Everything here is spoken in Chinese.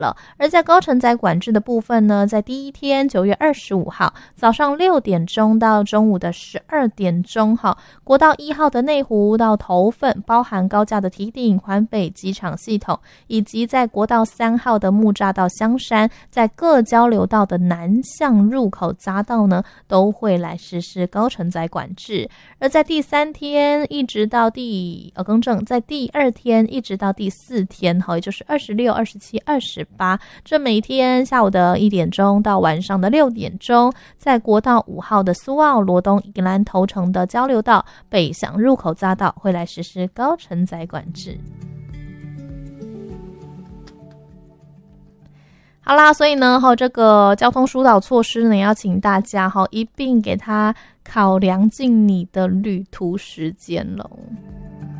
了。而在高承载管制的部分呢，在第一天9月25号早上6点钟到中午的12点钟，国道1号的内湖到头份，包含高架的堤顶、环北机场系统，以及在国道3号的木栅到香山，在各交流道的南向入口匝道呢，都会来实施高承载管制。而在第3天一直到在第2天一直到第4天，也就是26、27、28，这每天下午的1点钟到晚上的6点钟，在国道5号的苏澳、罗东、宜兰头城的交流道、北向入口匝道会来实施高承载管制。好啦，所以呢，这个交通疏导措施呢，要请大家一并给它考量进你的旅途时间了。